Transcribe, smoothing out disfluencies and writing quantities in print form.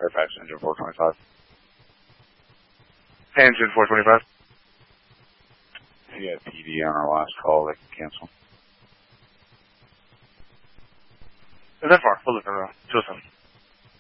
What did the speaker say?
Fairfax, engine 425. Engine 425. We had PD on our last call, they can cancel. Is that far? We'll look around. 207.